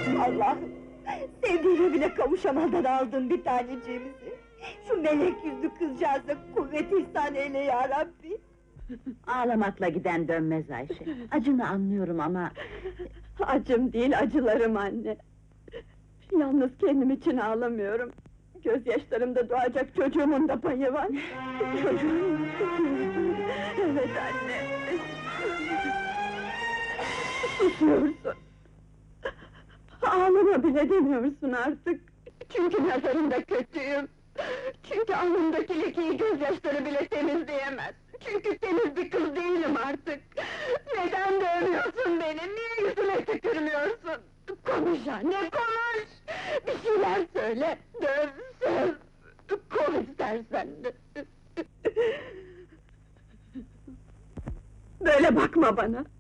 Allah'ım! Sevdiğine bile kavuşamadan aldın bir taneciğimizi! Şu melek yüzlü kızcağıza kuvvet ihsan eyle ya Rabbi! Ağlamakla giden dönmez Ayşe. Acını anlıyorum ama... Acım değil, acılarım anne! Yalnız kendim için ağlamıyorum! Gözyaşlarımda doğacak çocuğumun da payı var! Çocuğum! Evet anne! Susuyorsun! Ağlama bile demiyorsun artık! Çünkü nazarında kötüyüm! Çünkü alnımdaki lekeyi gözyaşları bile temizleyemez! Çünkü temiz bir kız değilim artık! Neden dövmüyorsun beni? Niye yüzüme tükürmüyorsun? Konuş anne, konuş! Bir şeyler söyle! Döv, söv! Kov istersen! Böyle bakma bana!